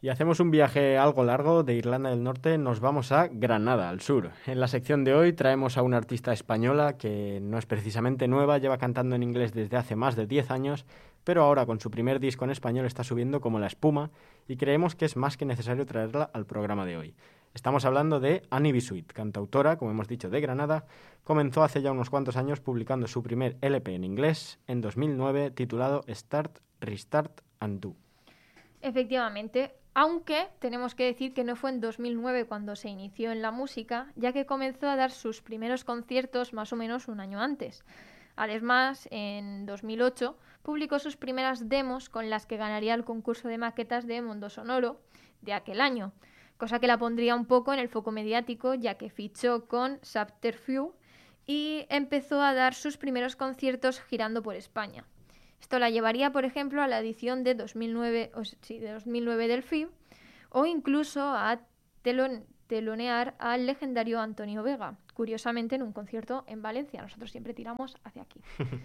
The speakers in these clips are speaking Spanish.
Y hacemos un viaje algo largo de Irlanda del Norte, nos vamos a Granada, al sur. En la sección de hoy traemos a una artista española que no es precisamente nueva, lleva cantando en inglés desde hace más de 10 años, pero ahora con su primer disco en español está subiendo como la espuma y creemos que es más que necesario traerla al programa de hoy. Estamos hablando de Annie B. Sweet, cantautora, como hemos dicho, de Granada. Comenzó hace ya unos cuantos años publicando su primer LP en inglés en 2009 titulado Start, Restart and Do. Efectivamente, aunque tenemos que decir que no fue en 2009 cuando se inició en la música, ya que comenzó a dar sus primeros conciertos más o menos un año antes. Además, en 2008 publicó sus primeras demos con las que ganaría el concurso de maquetas de Mundo Sonoro de aquel año, cosa que la pondría un poco en el foco mediático, ya que fichó con Subterfuge y empezó a dar sus primeros conciertos girando por España. Esto la llevaría, por ejemplo, a la edición de 2009 del FIB o incluso a telonear al legendario Antonio Vega, curiosamente en un concierto en Valencia. Nosotros siempre tiramos hacia aquí.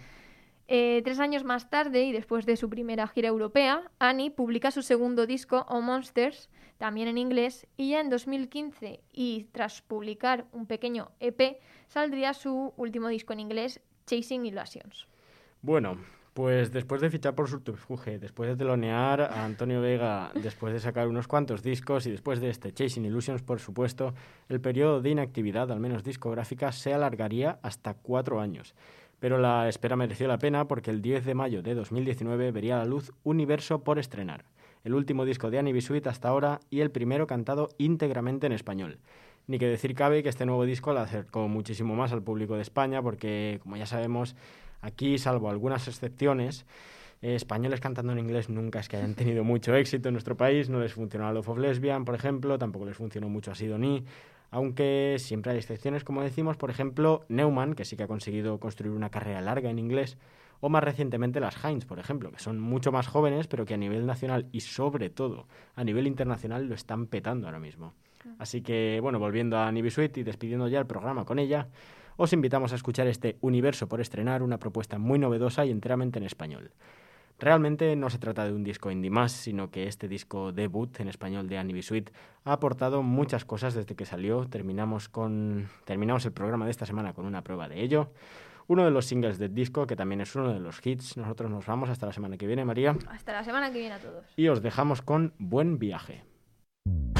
3 años más tarde, y después de su primera gira europea, Annie publica su segundo disco, Oh Monsters, también en inglés, y ya en 2015, y tras publicar un pequeño EP, saldría su último disco en inglés, Chasing Illusions. Bueno, pues después de fichar por Subterfuge, después de telonear a Antonio Vega, después de sacar unos cuantos discos y después de este Chasing Illusions, por supuesto, el periodo de inactividad, al menos discográfica, se alargaría hasta 4 años. Pero la espera mereció la pena porque el 10 de mayo de 2019 vería la luz Universo por estrenar, el último disco de Annie B. Sweet hasta ahora y el primero cantado íntegramente en español. Ni que decir cabe que este nuevo disco la acercó muchísimo más al público de España porque, como ya sabemos, aquí, salvo algunas excepciones, españoles cantando en inglés nunca es que hayan tenido mucho éxito en nuestro país. No les funcionó a Love of Lesbian, por ejemplo, tampoco les funcionó mucho a Sidoní, aunque siempre hay excepciones, como decimos, por ejemplo, Neumann, que sí que ha conseguido construir una carrera larga en inglés, o más recientemente las Heinz, por ejemplo, que son mucho más jóvenes, pero que a nivel nacional y sobre todo a nivel internacional lo están petando ahora mismo. Así que, bueno, volviendo a Annie B. Sweet y despidiendo ya el programa con ella, os invitamos a escuchar este Universo por estrenar, una propuesta muy novedosa y enteramente en español. Realmente no se trata de un disco indie más, sino que este disco debut en español de Annie B. Sweet ha aportado muchas cosas desde que salió. Terminamos el programa de esta semana con una prueba de ello. Uno de los singles del disco, que también es uno de los hits. Nosotros nos vamos hasta la semana que viene, María. Hasta la semana que viene a todos. Y os dejamos con Buen Viaje.